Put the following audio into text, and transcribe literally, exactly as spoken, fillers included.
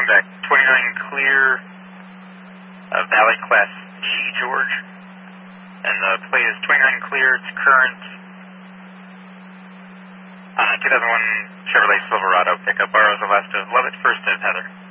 back. twenty-nine clear, uh, Valley Class G, George. And the plate is twenty-nine clear, it's current. Uh, two thousand one Chevrolet Silverado pickup, borrows the last of Lovett, first of Heather.